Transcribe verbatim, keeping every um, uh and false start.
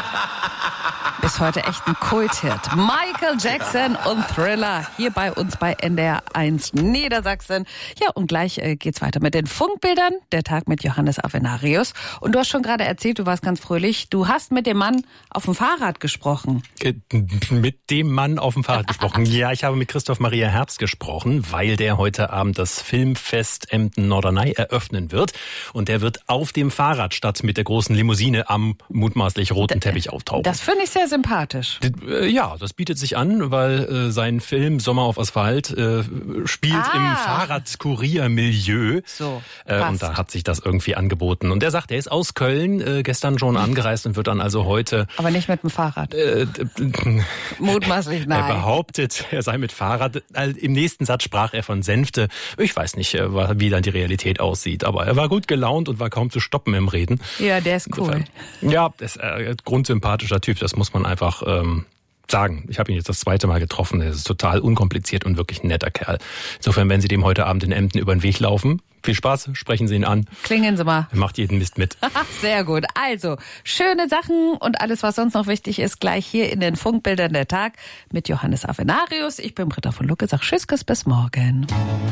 Bis heute echt ein Kulthit. Michael Jackson und Thriller hier bei uns bei N D R eins Niedersachsen. Ja, und gleich äh, geht's weiter mit den Funkbildern. Der Tag mit Johannes Avenarius. Und du hast schon gerade erzählt, du warst ganz fröhlich. Du hast mit dem Mann auf dem Fahrrad gesprochen. Äh, mit dem Mann auf dem Fahrrad gesprochen. Ja, ich habe mit Christoph Maria Herbst gesprochen, weil der heute Abend das Filmfest Emden-Norderney eröffnen wird. Und der wird auf dem Fahrrad statt mit der großen Limousine am mutmaßlich roten Teppich auftauchen. Das finde ich sehr sympathisch. Ja, das bietet sich an, weil äh, sein Film Sommer auf Asphalt äh, spielt Ah. im Fahrradkuriermilieu. So, äh, und da hat sich das irgendwie angeboten. Und er sagt, er ist aus Köln äh, gestern schon angereist und wird dann also heute... Aber nicht mit dem Fahrrad. Äh, Mutmaßlich nein. Er behauptet, er sei mit Fahrrad. Im nächsten Satz sprach er von Sänfte. Ich weiß nicht, wie dann die Realität aussieht. Aber er war gut gelaunt und war kaum zu stoppen im Reden. Ja, der ist cool. Ja, ist ein grundsympathischer Typ. Das muss man einfach ähm, sagen. Ich habe ihn jetzt das zweite Mal getroffen. Er ist total unkompliziert und wirklich ein netter Kerl. Insofern, wenn Sie dem heute Abend in Emden über den Weg laufen, viel Spaß, sprechen Sie ihn an. Klingeln Sie mal. Er macht jeden Mist mit. Sehr gut. Also, schöne Sachen und alles, was sonst noch wichtig ist, gleich hier in den Funkbildern der Tag mit Johannes Avenarius. Ich bin Britta von Lucke, sag Tschüss, bis morgen.